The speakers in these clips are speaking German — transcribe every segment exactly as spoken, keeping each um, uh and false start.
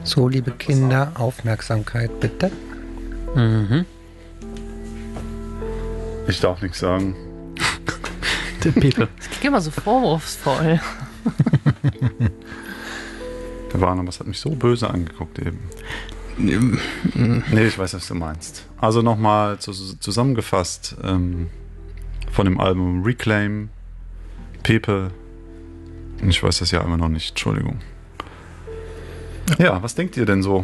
So, liebe Kinder, Aufmerksamkeit bitte. Mhm. Ich darf nichts sagen. Der Pepe. Das klingt immer so vorwurfsvoll. Der Barnabas hat mich so böse angeguckt eben. Nee, ich weiß, was du meinst. Also nochmal zu, zusammengefasst ähm, von dem Album Reclaim, Pepe. Ich weiß das ja immer noch nicht, Entschuldigung. Ja, ja, was denkt ihr denn so?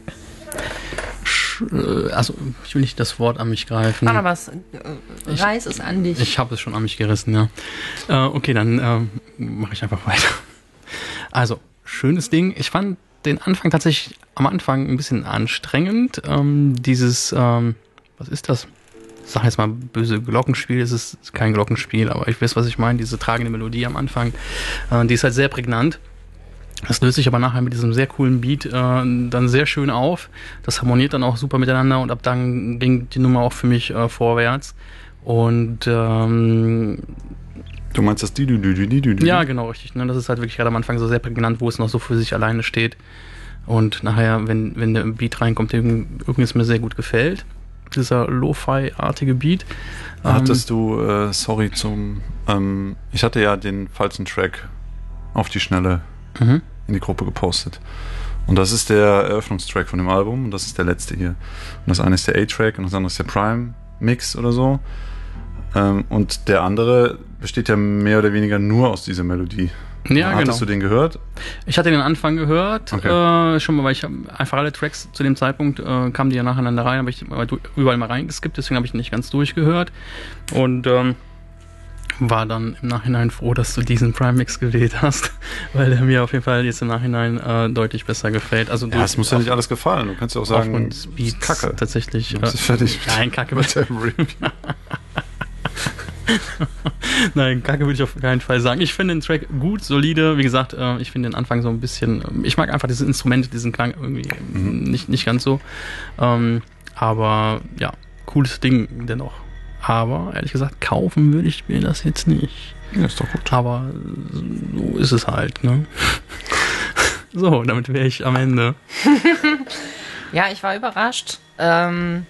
Also, ich will nicht das Wort an mich greifen. Barnabas, äh, reiß es an dich. Ich habe es schon an mich gerissen, ja. Äh, okay, dann äh, mache ich einfach weiter. Also, schönes Ding. Ich fand den Anfang tatsächlich am Anfang ein bisschen anstrengend. Ähm, dieses, ähm, was ist das? Ich sage jetzt mal böse Glockenspiel. Es ist kein Glockenspiel, aber ich weiß, was ich meine. Diese tragende Melodie am Anfang, äh, die ist halt sehr prägnant. Das löst sich aber nachher mit diesem sehr coolen Beat äh, dann sehr schön auf. Das harmoniert dann auch super miteinander und ab dann ging die Nummer auch für mich äh, vorwärts. Und ähm, du meinst das die du die die die die? Ja, genau, richtig. Ne? Das ist halt wirklich gerade am Anfang so sehr prägnant, wo es noch so für sich alleine steht. Und nachher, wenn, wenn der Beat reinkommt, irgendwie es mir sehr gut gefällt. Dieser Lo-Fi-artige Beat. Hattest ähm, du, äh, sorry zum, ähm, ich hatte ja den falschen Track auf die Schnelle mhm. in die Gruppe gepostet. Und das ist der Eröffnungstrack von dem Album und das ist der letzte hier. Und das eine ist der A-Track und das andere ist der Prime-Mix oder so. Ähm, und der andere besteht ja mehr oder weniger nur aus dieser Melodie. Ja, Hattest genau. du den gehört? Ich hatte den Anfang gehört, okay. äh, schon mal, weil ich hab einfach alle Tracks zu dem Zeitpunkt äh, kamen die ja nacheinander rein, habe ich überall mal reingeskippt, deswegen habe ich nicht ganz durchgehört und ähm, war dann im Nachhinein froh, dass du diesen Prime-Mix gewählt hast, weil der mir auf jeden Fall jetzt im Nachhinein äh, deutlich besser gefällt. Also ja, es muss ja nicht alles gefallen, du kannst ja auch sagen, Beats Kacke. Tatsächlich. Du bist äh, fertig. Nein, Kacke mit dem Nein, Kacke würde ich auf keinen Fall sagen. Ich finde den Track gut, solide. Wie gesagt, äh, ich finde den Anfang so ein bisschen. Ich mag einfach dieses Instrument, diesen Klang irgendwie mhm. nicht, nicht ganz so. Ähm, aber ja, cooles Ding dennoch. Aber ehrlich gesagt, kaufen würde ich mir das jetzt nicht. Ja, ist doch gut. Aber so ist es halt, ne? So, damit wäre ich am Ende. Ja, ich war überrascht. Ähm.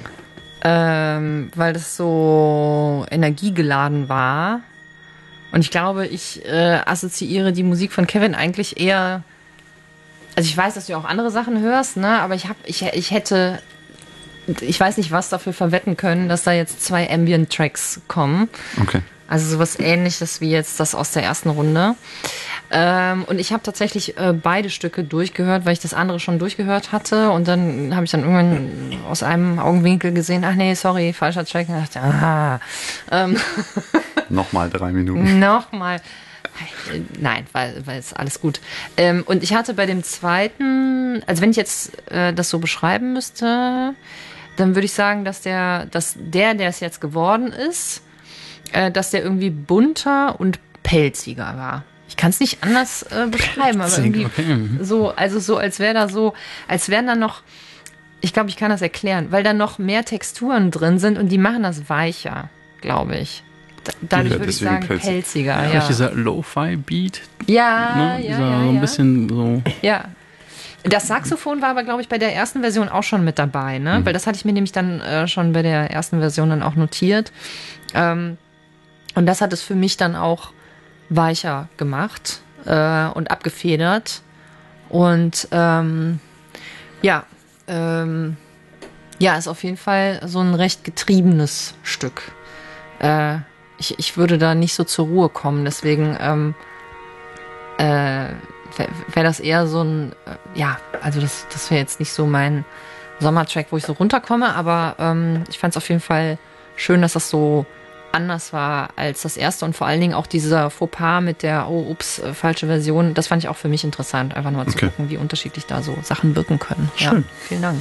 Ähm, weil das so energiegeladen war. Und ich glaube, ich äh, assoziiere die Musik von Kevin eigentlich eher. Also ich weiß, dass du auch andere Sachen hörst, ne? Aber ich hab, ich, ich hätte, ich weiß nicht, was dafür verwetten können, dass da jetzt zwei Ambient-Tracks kommen. Okay. Also sowas Ähnliches wie jetzt das aus der ersten Runde. Ähm, und ich habe tatsächlich äh, beide Stücke durchgehört, weil ich das andere schon durchgehört hatte. Und dann habe ich dann irgendwann aus einem Augenwinkel gesehen, ach nee, sorry, falscher Track. Und dachte, aha. Ähm. Nochmal drei Minuten. Nochmal. Nein, weil, weil es alles gut. Ähm, und ich hatte bei dem zweiten, also wenn ich jetzt äh, das so beschreiben müsste, dann würde ich sagen, dass der, dass der, der es jetzt geworden ist, äh, dass der irgendwie bunter und pelziger war. Ich kann es nicht anders äh, beschreiben, aber irgendwie okay. so, also so, als wäre da so, als wären da noch, ich glaube, ich kann das erklären, weil da noch mehr Texturen drin sind und die machen das weicher, glaube ich. Da, dadurch ja, würde ich sagen, pelzig. pelziger. Ja, Ja. dieser Lo-Fi-Beat. Ja, ne? ja, dieser, ja, so ein ja. bisschen so. Ja. Das Saxophon war aber, glaube ich, bei der ersten Version auch schon mit dabei, ne? Mhm. Weil das hatte ich mir nämlich dann äh, schon bei der ersten Version dann auch notiert. Ähm, und das hat es für mich dann auch weicher gemacht äh, und abgefedert. Und ähm, ja, ähm, ja, ist auf jeden Fall so ein recht getriebenes Stück. Äh, ich, ich würde da nicht so zur Ruhe kommen, deswegen ähm, äh, wäre wär das eher so ein, äh, ja, also das, das wäre jetzt nicht so mein Sommertrack, wo ich so runterkomme, aber ähm, ich fand es auf jeden Fall schön, dass das so anders war als das erste und vor allen Dingen auch dieser Fauxpas mit der, oh, ups, äh, falsche Version, das fand ich auch für mich interessant, einfach nur mal zu okay. gucken, wie unterschiedlich da so Sachen wirken können. Schön. Ja, vielen Dank.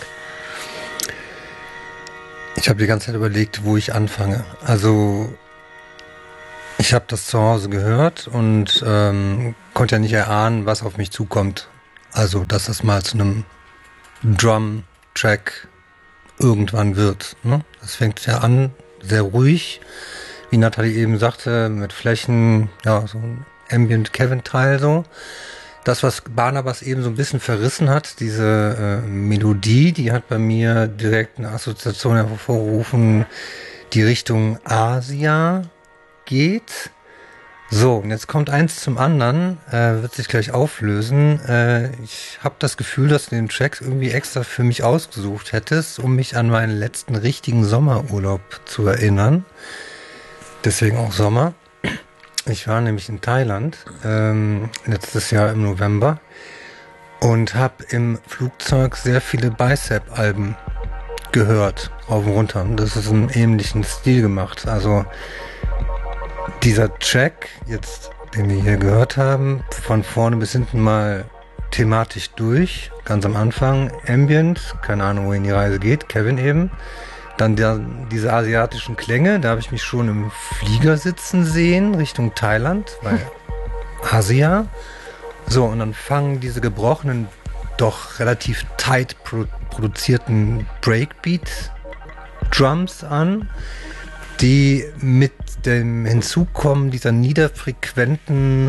Ich habe die ganze Zeit überlegt, wo ich anfange. Also ich habe das zu Hause gehört und ähm, konnte ja nicht erahnen, was auf mich zukommt. Also, dass es mal zu einem Drum-Track irgendwann wird. Ne? Das fängt ja an, sehr ruhig, wie Nathalie eben sagte, mit Flächen, ja, so ein Ambient-Kevin-Teil so. das, was Barnabas eben so ein bisschen verrissen hat, diese äh, Melodie, die hat bei mir direkt eine Assoziation hervorgerufen, die Richtung Asia geht. So, und jetzt kommt eins zum anderen, äh, wird sich gleich auflösen. Äh, ich habe das Gefühl, dass du den Track irgendwie extra für mich ausgesucht hättest, um mich an meinen letzten richtigen Sommerurlaub zu erinnern. Deswegen auch Sommer. Ich war nämlich in Thailand ähm, letztes Jahr im November und habe im Flugzeug sehr viele Bicep-Alben gehört, rauf und runter. Und das ist im ähnlichen Stil gemacht. Also dieser Track, jetzt, den wir hier gehört haben, von vorne bis hinten mal thematisch durch. Ganz am Anfang Ambient, keine Ahnung, wohin die Reise geht, Kevin eben. Dann der, diese asiatischen Klänge, da habe ich mich schon im Flieger sitzen sehen, Richtung Thailand, weil Asia. So, und dann fangen diese gebrochenen, doch relativ tight pro- produzierten Breakbeat-Drums an, die mit dem Hinzukommen dieser niederfrequenten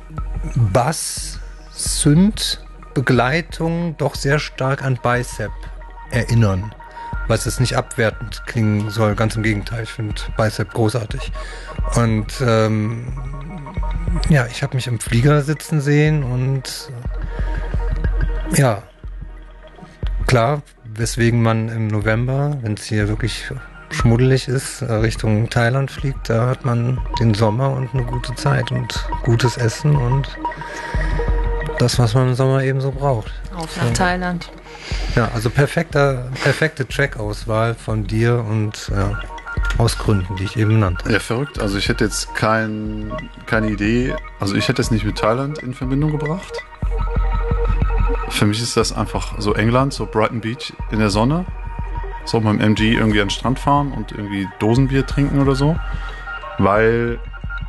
Bass-Synth-Begleitung doch sehr stark an Bicep erinnern. Was es nicht abwertend klingen soll, ganz im Gegenteil. Ich finde Bicep großartig. Und ähm, ja, ich habe mich im Flieger sitzen sehen und ja, klar, weswegen man im November, wenn es hier wirklich schmuddelig ist, Richtung Thailand fliegt, da hat man den Sommer und eine gute Zeit und gutes Essen und das, was man im Sommer eben so braucht. Auf nach Thailand. Ja, also perfekter, perfekte Track-Auswahl von dir und ja, aus Gründen, die ich eben nannte. Ja, verrückt. Also ich hätte jetzt kein, keine Idee, also ich hätte es nicht mit Thailand in Verbindung gebracht. Für mich ist das einfach so England, so Brighton Beach in der Sonne. So mit dem M G irgendwie an den Strand fahren und irgendwie Dosenbier trinken oder so. Weil,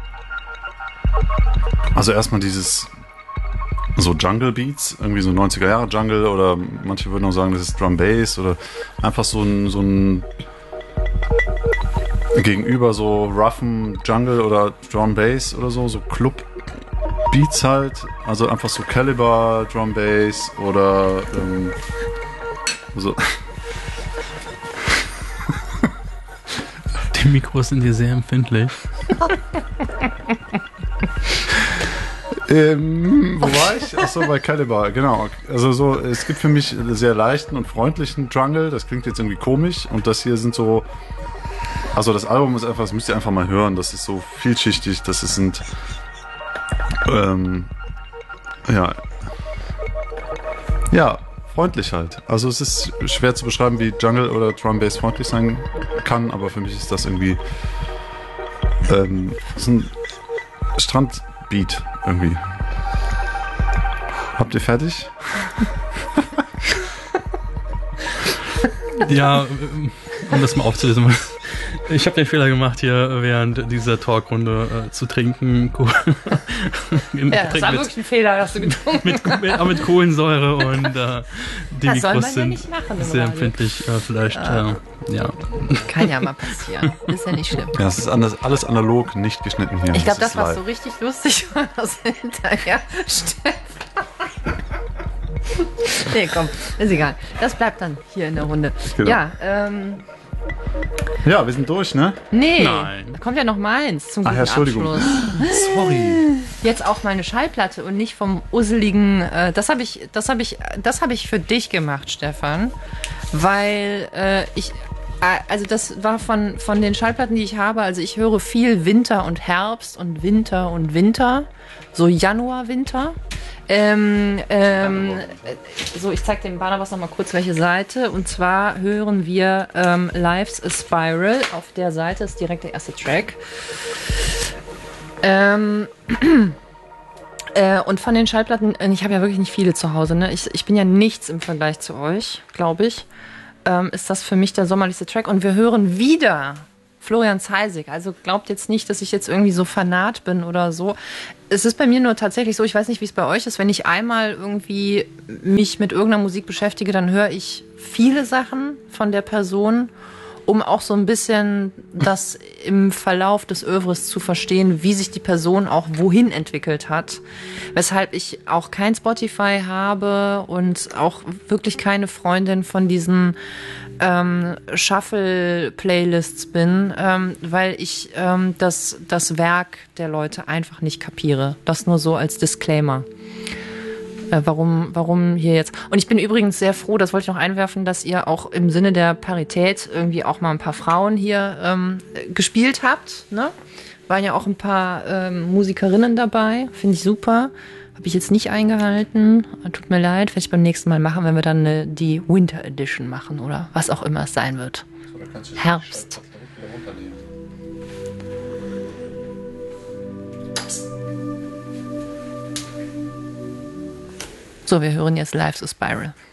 also erstmal dieses so Jungle Beats, irgendwie so neunziger Jahre Jungle oder manche würden auch sagen, das ist Drum Bass oder einfach so ein, so ein gegenüber so roughen Jungle oder Drum Bass oder so, so Club Beats halt, also einfach so Caliber Drum Bass oder ähm, so. Die Mikros sind hier sehr empfindlich. Ähm, wo war ich? Achso, bei Caliber, genau. Also so, es gibt für mich sehr leichten und freundlichen Jungle, das klingt jetzt irgendwie komisch und das hier sind so, also das Album ist einfach, das müsst ihr einfach mal hören, das ist so vielschichtig, das ist, sind ähm, ja ja, freundlich halt. Also es ist schwer zu beschreiben, wie Jungle oder Drum Bass freundlich sein kann, aber für mich ist das irgendwie ähm, das ist ein Strandbeat irgendwie. Habt ihr fertig? Ja, um das mal aufzulösen. Ich habe den Fehler gemacht, hier während dieser Talkrunde äh, zu trinken. Ja, das war wirklich ein Fehler, dass du getrunken mit, mit, mit Kohlensäure und äh, die das soll man Mikros ja sind nicht machen, sehr Radio. empfindlich. Äh, vielleicht, Ja. äh, ja. Kann ja mal passieren. Ist ja nicht schlimm. Ja, es ist alles, alles analog, nicht geschnitten hier. Ich glaube, das, ist was live. so richtig lustig war, das hinterher Stefan. Nee, komm, ist egal. Das bleibt dann hier in der Runde. Genau. Ja, ähm, Ja, wir sind durch, ne? nee, Nein. da kommt ja noch meins zum Ach guten ja, Entschuldigung. Abschluss. Sorry. Jetzt auch mal eine Schallplatte und nicht vom usseligen, äh, das habe ich, das habe ich, das habe ich für dich gemacht, Stefan, weil äh, ich, äh, also das war von, von den Schallplatten, die ich habe, also ich höre viel Winter und Herbst und Winter und Winter, so Januar, Winter. Ähm, ähm, so, ich zeige dem Barnabas noch mal kurz welche Seite. Und zwar hören wir ähm, Life's a Spiral. Auf der Seite ist direkt der erste Track. Ähm, äh, und von den Schallplatten, ich habe ja wirklich nicht viele zu Hause, ne? Ich, ich bin ja nichts im Vergleich zu euch, glaube ich. Ähm, ist das für mich der sommerlichste Track. Und wir hören wieder Florian Zeisig. Also glaubt jetzt nicht, dass ich jetzt irgendwie so Fanat bin oder so. Es ist bei mir nur tatsächlich so, ich weiß nicht, wie es bei euch ist, wenn ich einmal irgendwie mich mit irgendeiner Musik beschäftige, dann höre ich viele Sachen von der Person um auch so ein bisschen das im Verlauf des Œuvres zu verstehen, wie sich die Person auch wohin entwickelt hat. Weshalb ich auch kein Spotify habe und auch wirklich keine Freundin von diesen ähm, Shuffle-Playlists bin, ähm, weil ich ähm, das, das Werk der Leute einfach nicht kapiere. Das nur so als Disclaimer. Äh, warum, warum hier jetzt? Und ich bin übrigens sehr froh, das wollte ich noch einwerfen, dass ihr auch im Sinne der Parität irgendwie auch mal ein paar Frauen hier ähm, gespielt habt. Ne? Waren ja auch ein paar ähm, Musikerinnen dabei, finde ich super. Habe ich jetzt nicht eingehalten. Tut mir leid, werde ich beim nächsten Mal machen, wenn wir dann eine, die Winter Edition machen oder was auch immer es sein wird. Herbst. So, wir hören jetzt Life's a Spiral.